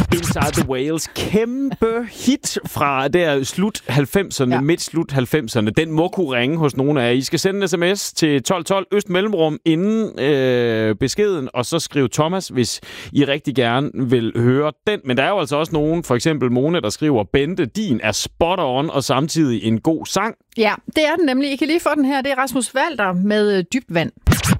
Inside the Whales. Kæmpe hit fra der slut 90'erne, midt-slut 90'erne. Den må kunne ringe hos nogle af jer. I skal sende en sms til 1212 Øst Mellemrum inden beskeden, og så skriv Thomas, hvis I rigtig gerne vil høre den. Men der er jo altså også nogen, for eksempel Mone, der skriver, Bente, din er spot on, og samtidig en god sang. Ja, det er den nemlig. I kan lige få den her. Det er Rasmus Walter med Dybt Vand.